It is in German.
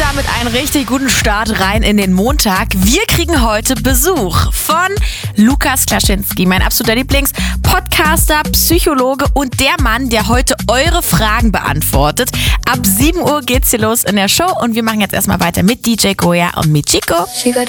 damit einen richtig guten Start rein in den Montag. Wir kriegen heute Besuch von Lukas Klaschinski, mein absoluter Lieblings-Podcaster, Psychologe und der Mann, der heute eure Fragen beantwortet. Ab 7 Uhr geht's hier los in der Show und wir machen jetzt erstmal weiter mit DJ Goya und mit Chico.